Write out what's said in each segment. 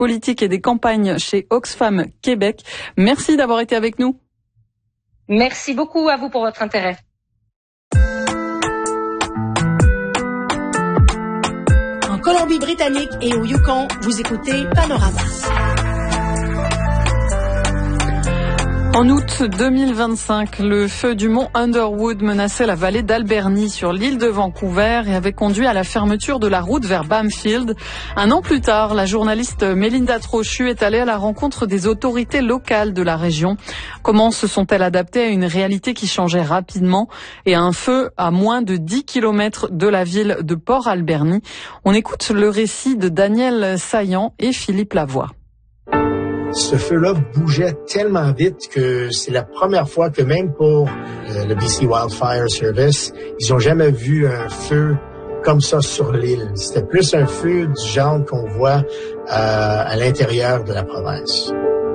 politique et des campagnes chez Oxfam Québec. Merci d'avoir été avec nous. Merci beaucoup à vous pour votre intérêt. En Colombie-Britannique et au Yukon, vous écoutez Panorama. En août 2025, le feu du mont Underwood menaçait la vallée d'Alberni sur l'île de Vancouver et avait conduit à la fermeture de la route vers Bamfield. Un an plus tard, la journaliste Mélinda Trochu est allée à la rencontre des autorités locales de la région. Comment se sont-elles adaptées à une réalité qui changeait rapidement et à un feu à moins de 10 kilomètres de la ville de Port-Alberni? On écoute le récit de Daniel Saillant et Philippe Lavoie. Ce feu-là bougeait tellement vite que c'est la première fois que même pour le BC Wildfire Service, ils ont jamais vu un feu comme ça sur l'île. C'était plus un feu du genre qu'on voit à l'intérieur de la province.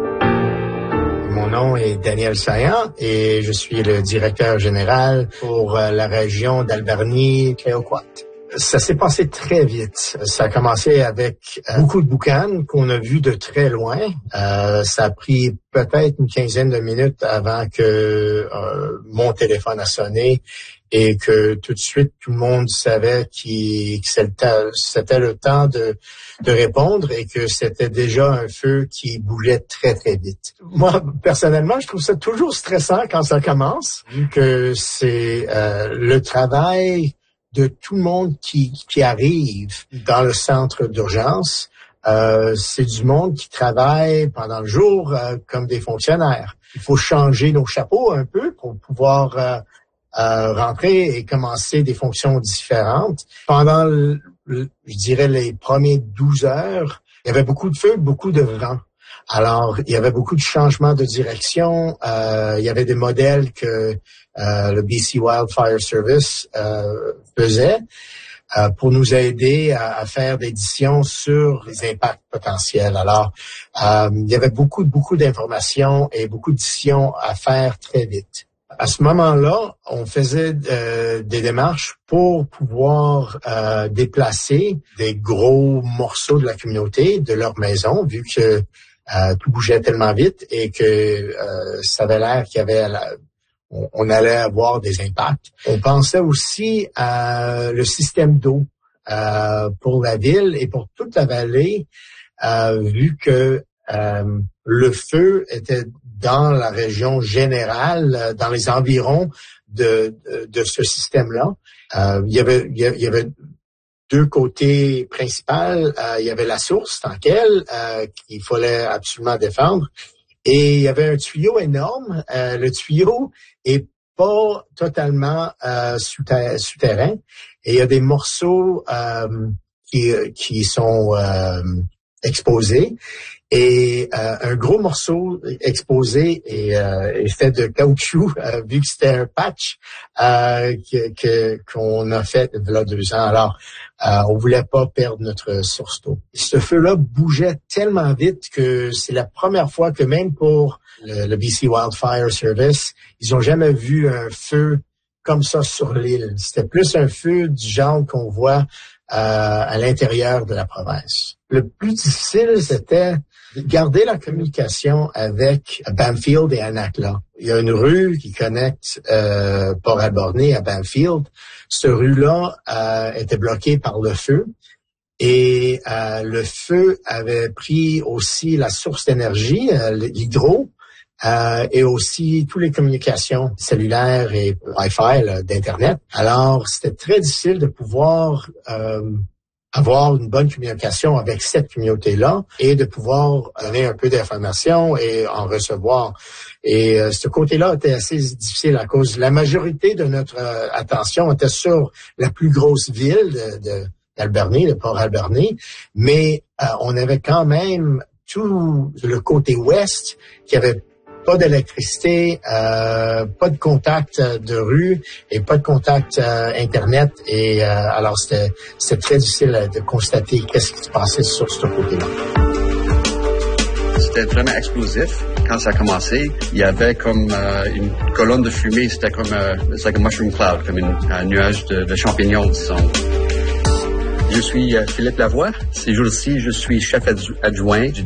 Mon nom est Daniel Saillant et je suis le directeur général pour la région d'Alberni-Clayoquot. Ça s'est passé très vite. Ça a commencé avec beaucoup de boucanes qu'on a vues de très loin. Ça a pris peut-être une quinzaine de minutes avant que mon téléphone a sonné et que tout de suite, tout le monde savait que c'était le temps de répondre et que c'était déjà un feu qui bougeait très, très vite. Moi, personnellement, je trouve ça toujours stressant quand ça commence, vu que c'est le travail de tout le monde qui arrive dans le centre d'urgence. C'est du monde qui travaille pendant le jour comme des fonctionnaires. Il faut changer nos chapeaux un peu pour pouvoir rentrer et commencer des fonctions différentes. Pendant, je dirais, les premières 12 heures, il y avait beaucoup de feu, beaucoup de vent. Alors, il y avait beaucoup de changements de direction. Il y avait des modèles que le BC Wildfire Service faisait pour nous aider à faire des décisions sur les impacts potentiels. Alors, il y avait beaucoup d'informations et beaucoup de décisions à faire très vite. À ce moment-là, on faisait des démarches pour pouvoir déplacer des gros morceaux de la communauté de leur maison, vu que tout bougeait tellement vite et que ça avait l'air qu'il y avait on allait avoir des impacts. On pensait aussi à le système d'eau pour la ville et pour toute la vallée, vu que le feu était dans la région générale, dans les environs de ce système-là. Il y avait deux côtés principaux. Il y avait la source tant qu'elle qu'il fallait absolument défendre. Et il y avait un tuyau énorme. Le tuyau est pas totalement souterrain. Et il y a des morceaux qui sont exposés. Et un gros morceau exposé est fait de caoutchouc, vu que c'était un patch qu'on a fait il y a 2 ans. Alors, on voulait pas perdre notre source d'eau. Ce feu-là bougeait tellement vite que c'est la première fois que même pour le BC Wildfire Service, ils ont jamais vu un feu comme ça sur l'île. C'était plus un feu du genre qu'on voit à l'intérieur de la province. Le plus difficile, c'était de garder la communication avec Bamfield et Anakla. Il y a une rue qui connecte Port-Alberni à Bamfield. Cette rue-là était bloquée par le feu et le feu avait pris aussi la source d'énergie, l'hydro, et aussi toutes les communications cellulaires et Wi-Fi d'Internet. Alors, c'était très difficile de pouvoir avoir une bonne communication avec cette communauté-là et de pouvoir donner un peu d'informations et en recevoir. Et ce côté-là était assez difficile à cause la majorité de notre attention était sur la plus grosse ville d'Alberni, de Port-Alberni, mais on avait quand même tout le côté ouest qui avait pas d'électricité, pas de contact de rue et pas de contact Internet. Et alors, c'était très difficile de constater qu'est-ce qui se passait sur ce côté-là. C'était vraiment explosif. Quand ça a commencé, il y avait comme une colonne de fumée. C'était comme like a mushroom cloud, comme un nuage de champignons, disons. Je suis Philippe Lavoie. Ces jours-ci, je suis chef adjoint du